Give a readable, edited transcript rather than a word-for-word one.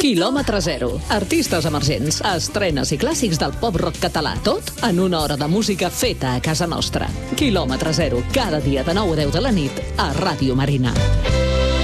Quilòmetre zero. Artistes emergents, estrenes i clàssics del pop-rock català. Tot en una hora de música feta a casa nostra. Quilòmetre zero. Cada dia de 9 a 10 de la nit a Ràdio Marina.